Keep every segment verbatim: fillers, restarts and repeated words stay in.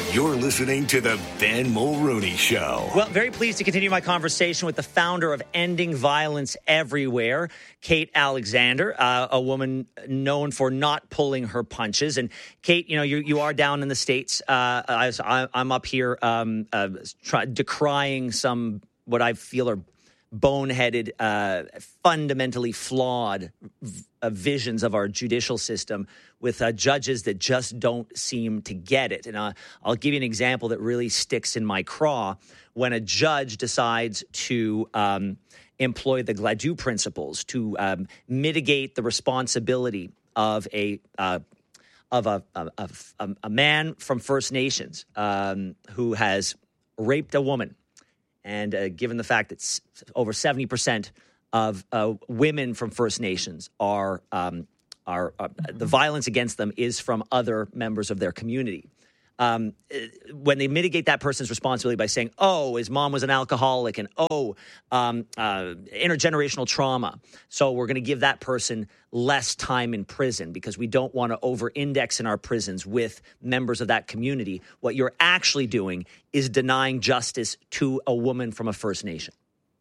You're listening to the Ben Mulroney Show. Well, very pleased to continue my conversation with the founder of Ending Violence Everywhere, Kate Alexander, uh, a woman known for not pulling her punches. And Kate, you know, you you are down in the States. Uh, I, I'm up here um, uh, try, decrying some what I feel are boneheaded, uh, fundamentally flawed v- uh, visions of our judicial system with uh, judges that just don't seem to get it. And uh, I'll give you an example that really sticks in my craw. When a judge decides to um, employ the Gladue principles to um, mitigate the responsibility of a uh, of a, a, a, a man from First Nations um, who has raped a woman. And uh, given the fact that s- over seventy percent of uh, women from First Nations are, um, are uh, the violence against them is from other members of their community. Um, when they mitigate that person's responsibility by saying, oh, his mom was an alcoholic and, oh, um, uh, intergenerational trauma. So we're going to give that person less time in prison because we don't want to over-index in our prisons with members of that community. What you're actually doing is denying justice to a woman from a First Nation.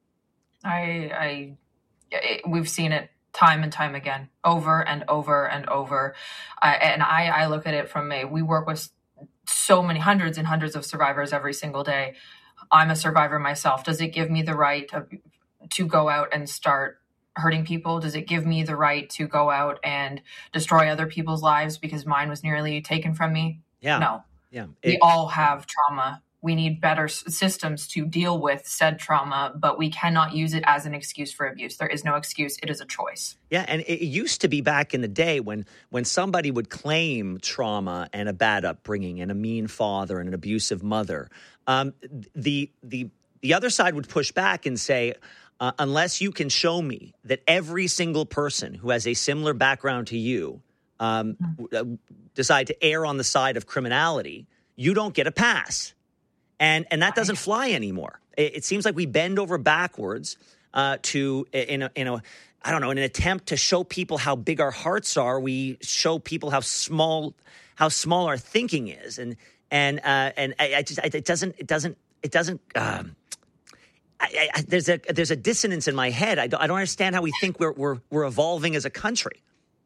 I, I, it, we've seen it time and time again, over and over and over. Uh, and I, I look at it from a, we work with so many hundreds and hundreds of survivors every single day. I'm a survivor myself. Does it give me the right to, to go out and start hurting people? Does it give me the right to go out and destroy other people's lives because mine was nearly taken from me? Yeah. No. Yeah. We It, all have trauma. We need better s- systems to deal with said trauma, but we cannot use it as an excuse for abuse. There is no excuse. It is a choice. Yeah, and it used to be back in the day when when somebody would claim trauma and a bad upbringing and a mean father and an abusive mother, um, the the the other side would push back and say, uh, unless you can show me that every single person who has a similar background to you um, mm-hmm. decide to err on the side of criminality, you don't get a pass. And and that doesn't fly anymore. It, it seems like we bend over backwards uh, to in a, in a I don't know in an attempt to show people how big our hearts are. We show people how small how small our thinking is, and and uh, and I, I just it doesn't it doesn't it doesn't. Um, I, I, there's a there's a dissonance in my head. I don't, I don't understand how we think we're we're we're evolving as a country.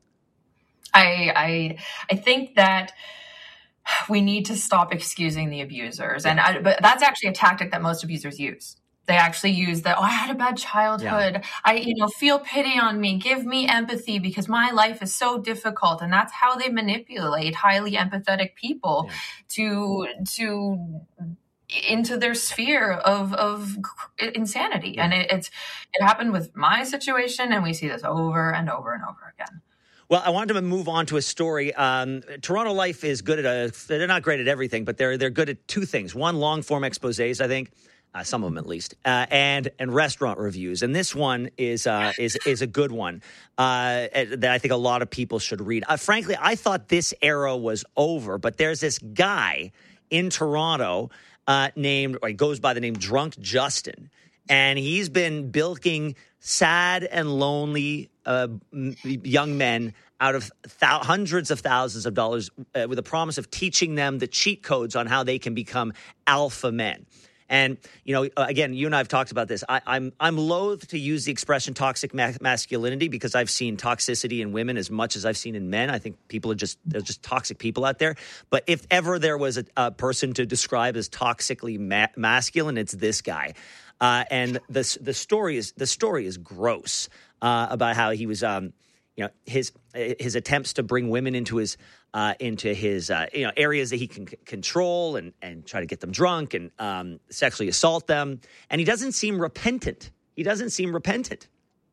I I I think that we need to stop excusing the abusers. And I, but that's actually a tactic that most abusers use. They actually use that, oh, I had a bad childhood. Yeah. I, you know, feel pity on me. Give me empathy because my life is so difficult. And that's how they manipulate highly empathetic people yeah. to, to, into their sphere of, of insanity. Yeah. And it, it's, it happened with my situation. And we see this over and over and over again. Well, I wanted to move on to a story. Um, Toronto Life is good at a, they're not great at everything, but they're they're good at two things. One, long form exposés, I think, uh, some of them at least, uh, and and restaurant reviews. And this one is uh, is is a good one uh, that I think a lot of people should read. Uh, frankly, I thought this era was over, but there's this guy in Toronto uh, named, or he goes by the name Drunk Justin, and he's been bilking sad and lonely uh, young men out of th- hundreds of thousands of dollars uh, with a promise of teaching them the cheat codes on how they can become alpha men. And, you know, again, you and I have talked about this. I, I'm I'm loath to use the expression toxic ma- masculinity because I've seen toxicity in women as much as I've seen in men. I think people are just, they're just toxic people out there. But if ever there was a, a person to describe as toxically ma- masculine, it's this guy. Uh, and the the story is the story is gross uh, about how he was, um, you know, his his attempts to bring women into his uh, into his uh, you know areas that he can c- control and and try to get them drunk and um, sexually assault them. And he doesn't seem repentant. He doesn't seem repentant.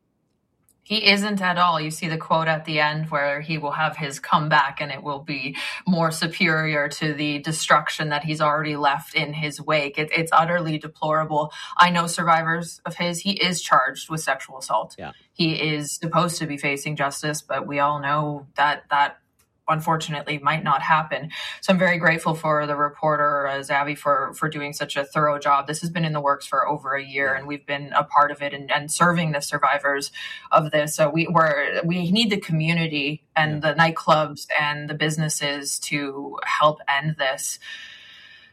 He isn't at all. You see the quote at the end where he will have his comeback and it will be more superior to the destruction that he's already left in his wake. It, it's utterly deplorable. I know survivors of his. He is charged with sexual assault. Yeah. He is supposed to be facing justice, but we all know that that unfortunately might not happen. So I'm very grateful for the reporter, uh, Zavi, for, for doing such a thorough job. This has been in the works for over a year, and we've been a part of it and, and serving the survivors of this. So we we're, we need the community and yeah. the nightclubs and the businesses to help end this.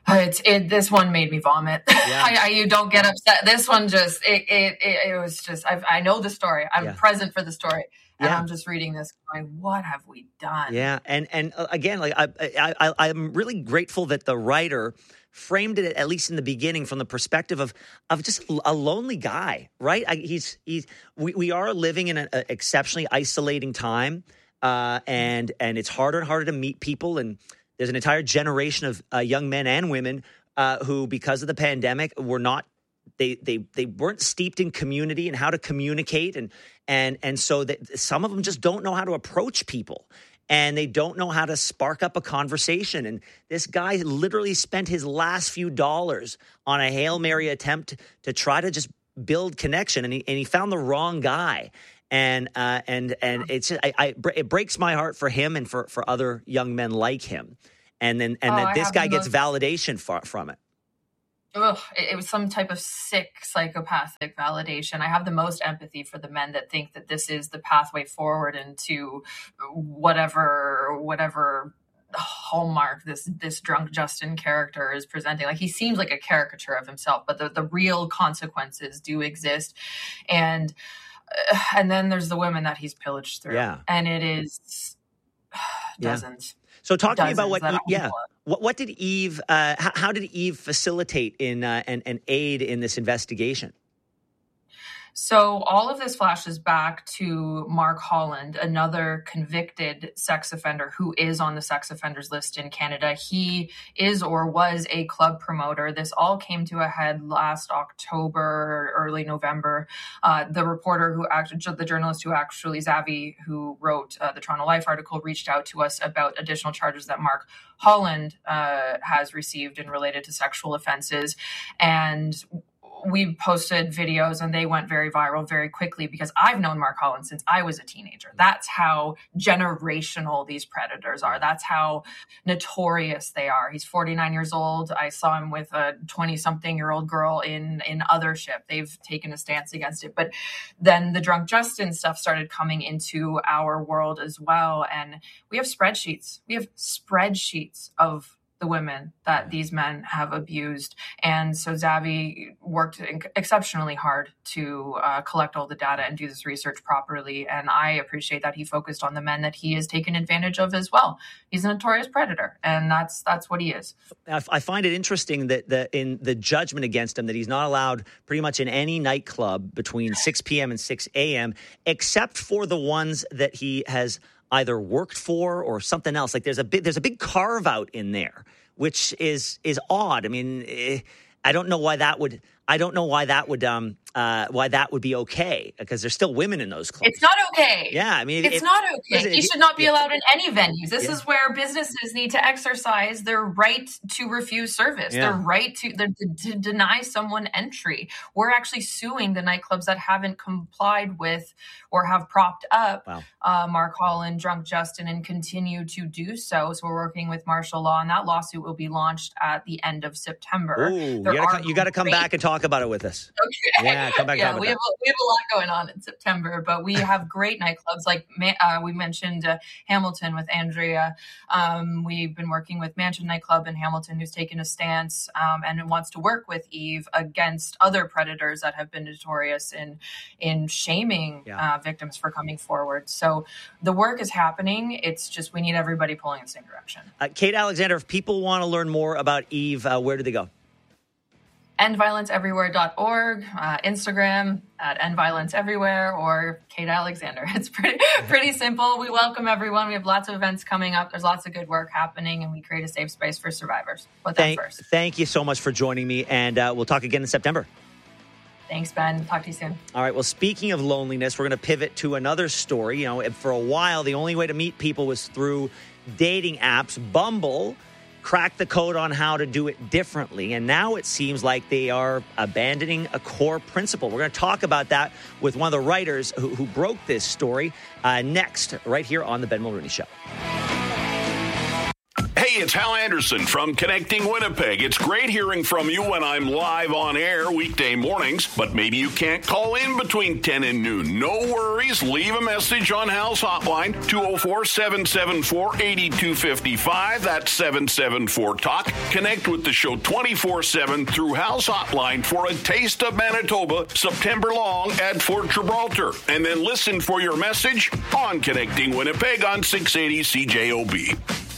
It's it. This one made me vomit. Yeah. I, I, you don't get upset. This one just it. It, it, it was just. I've, I know the story. I'm yeah. present for the story, and yeah. I'm just reading this, going, "What have we done?" Yeah, and and uh, again, like I, I, I, I'm really grateful that the writer framed it, at least in the beginning, from the perspective of of just a lonely guy, right? I, he's he's. We, we are living in an exceptionally isolating time, uh, and and it's harder and harder to meet people and. There's an entire generation of uh, young men and women uh, who, because of the pandemic, were not they they they weren't steeped in community and how to communicate, and and and so that some of them just don't know how to approach people, and they don't know how to spark up a conversation. And this guy literally spent his last few dollars on a Hail Mary attempt to try to just build connection, and he and he found the wrong guy. And uh, and and it's I, I it breaks my heart for him and for, for other young men like him, and then and oh, then this guy most... gets validation for, from it. Ugh, it, it was some type of sick psychopathic validation. I have the most empathy for the men that think that this is the pathway forward into whatever whatever hallmark this this drunk Justin character is presenting. Like, he seems like a caricature of himself, but the the real consequences do exist, and. And then there's the women that he's pillaged through. Yeah. And it is dozens. Yeah. So talk to me about what, Eve, yeah. What, what did Eve, uh, how, how did Eve facilitate in uh, and, and aid in this investigation? So all of this flashes back to Mark Holland, another convicted sex offender who is on the sex offenders list in Canada. He is or was a club promoter. This all came to a head last October, early November. Uh, the reporter who actually, the journalist who actually, Zavi, who wrote uh, the Toronto Life article, reached out to us about additional charges that Mark Holland uh, has received and related to sexual offenses. And we posted videos and they went very viral very quickly because I've known Mark Holland since I was a teenager. That's how generational these predators are. That's how notorious they are. He's forty-nine years old. I saw him with a twenty-something-year-old girl in, in Othership. They've taken a stance against it. But then the Drunk Justin stuff started coming into our world as well. And we have spreadsheets. We have spreadsheets of the women that these men have abused. And so Zavi worked exceptionally hard to uh, collect all the data and do this research properly. And I appreciate that he focused on the men that he has taken advantage of as well. He's a notorious predator, and that's that's what he is. I find it interesting that the, in the judgment against him, that he's not allowed pretty much in any nightclub between six p.m. and six a.m., except for the ones that he has either worked for or something else. Like there's a big, there's a big carve out in there, which is, is odd. I mean, eh, I don't know why that would, I don't know why that would, um, uh, why that would be okay, because there's still women in those clubs. It's not okay. Yeah. I mean, it's it, not okay. It, you should not be yeah. allowed in any venues. This yeah. is where businesses need to exercise their right to refuse service, yeah. their right to, their, to deny someone entry. We're actually suing the nightclubs that haven't complied with or have propped up wow. uh, Mark Holland, Drunk Justin, and continue to do so. So we're working with martial law, and that lawsuit will be launched at the end of September. Ooh, you got to come back and talk about it with us. Okay. Yeah, come back. Yeah, talk we about have a, we have a lot going on in September, but we have great nightclubs like uh, we mentioned uh, Hamilton with Andrea. Um, we've been working with Mansion Nightclub in Hamilton, who's taken a stance um, and wants to work with Eve against other predators that have been notorious in in shaming yeah. uh, victims for coming forward. So the work is happening. It's just we need everybody pulling in the same direction. Uh, Kate Alexander, if people want to learn more about Eve, uh, where do they go? end violence everywhere dot org, uh, Instagram at End Violence Everywhere, or Kate Alexander. It's pretty pretty simple. We welcome everyone. We have lots of events coming up. There's lots of good work happening, and we create a safe space for survivors. Put them thank, first. Thank you so much for joining me, and uh, we'll talk again in September. Thanks, Ben. Talk to you soon. All right. Well, speaking of loneliness, we're going to pivot to another story. You know, for a while, the only way to meet people was through dating apps. Bumble cracked the code on how to do it differently, and now it seems like they are abandoning a core principle. We're going to talk about that with one of the writers who, who broke this story uh, next, right here on The Ben Mulroney Show. Hey, it's Hal Anderson from Connecting Winnipeg. It's great hearing from you when I'm live on air weekday mornings, but maybe you can't call in between ten and noon. No worries. Leave a message on Hal's hotline, two oh four, seven seven four, eight two five five. That's seven seven four, talk. Connect with the show twenty-four seven through Hal's hotline for a taste of Manitoba September long at Fort Gibraltar. And then listen for your message on Connecting Winnipeg on six eighty C J O B.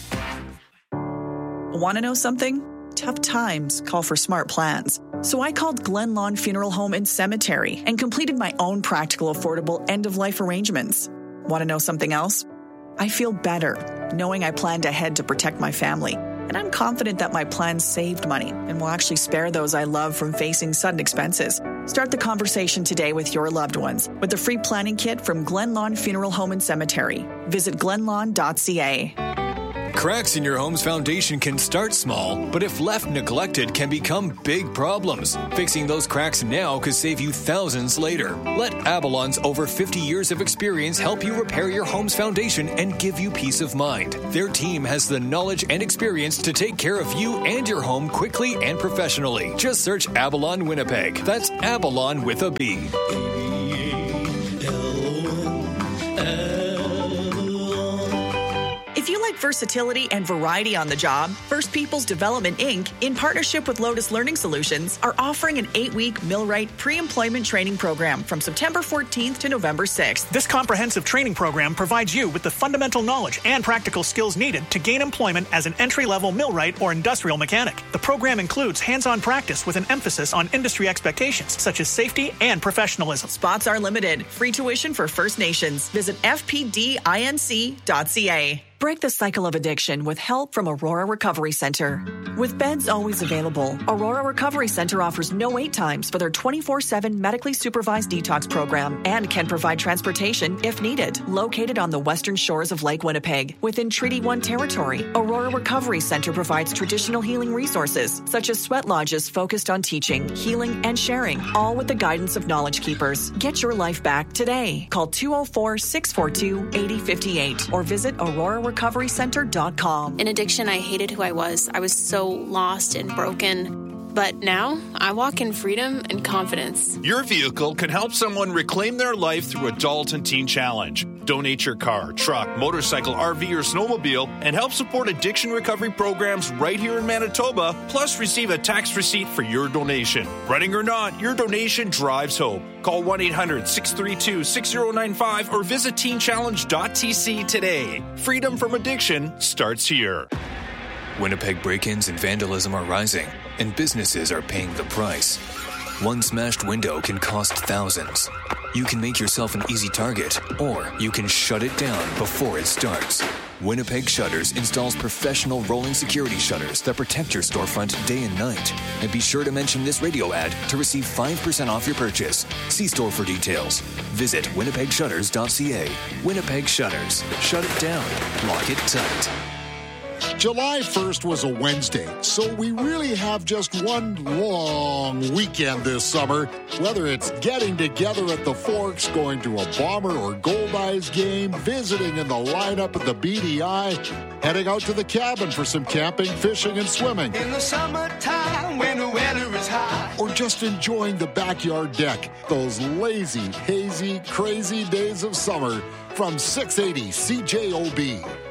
Want to know something? Tough times call for smart plans. So I called Glen Lawn Funeral Home and Cemetery and completed my own practical, affordable end-of-life arrangements. Want to know something else? I feel better knowing I planned ahead to protect my family. And I'm confident that my plan saved money and will actually spare those I love from facing sudden expenses. Start the conversation today with your loved ones with the free planning kit from Glen Lawn Funeral Home and Cemetery. Visit glen lawn dot c a. Cracks in your home's foundation can start small, but if left neglected, can become big problems. Fixing those cracks now could save you thousands later. Let Avalon's over fifty years of experience help you repair your home's foundation and give you peace of mind. Their team has the knowledge and experience to take care of you and your home quickly and professionally. Just search Avalon Winnipeg. That's Avalon with a B. If you like versatility and variety on the job, First Peoples Development Incorporated, in partnership with Lotus Learning Solutions, are offering an eight-week Millwright pre-employment training program from September fourteenth to November sixth. This comprehensive training program provides you with the fundamental knowledge and practical skills needed to gain employment as an entry-level millwright or industrial mechanic. The program includes hands-on practice with an emphasis on industry expectations, such as safety and professionalism. Spots are limited. Free tuition for First Nations. Visit f p d inc dot c a. Break the cycle of addiction with help from Aurora Recovery Center. With beds always available, Aurora Recovery Center offers no wait times for their twenty-four seven medically supervised detox program and can provide transportation if needed. Located on the western shores of Lake Winnipeg, within Treaty one territory, Aurora Recovery Center provides traditional healing resources, such as sweat lodges focused on teaching, healing, and sharing, all with the guidance of Knowledge Keepers. Get your life back today. Call two oh four, six four two, eight oh five eight or visit aurora recovery center dot com. In addiction, I hated who I was. I was so lost and broken. But now, I walk in freedom and confidence. Your vehicle can help someone reclaim their life through Adult and Teen Challenge. Donate your car, truck, motorcycle, R V, or snowmobile and help support addiction recovery programs right here in Manitoba, plus receive a tax receipt for your donation. Running or not, your donation drives hope. Call one eight hundred, six three two, six oh nine five or visit teen challenge dot t c today. Freedom from addiction starts here. Winnipeg break-ins and vandalism are rising, and businesses are paying the price. One smashed window can cost thousands. You can make yourself an easy target, or you can shut it down before it starts. Winnipeg Shutters installs professional rolling security shutters that protect your storefront day and night. And be sure to mention this radio ad to receive five percent off your purchase. See store for details. Visit winnipeg shutters dot c a. Winnipeg Shutters. Shut it down. Lock it tight. July first was a Wednesday, so we really have just one long weekend this summer. Whether it's getting together at the Forks, going to a Bomber or Gold Eyes game, visiting in the lineup at the B D I, heading out to the cabin for some camping, fishing, and swimming. In the summertime when the weather is high. Or just enjoying the backyard deck. Those lazy, hazy, crazy days of summer from six eighty C J O B.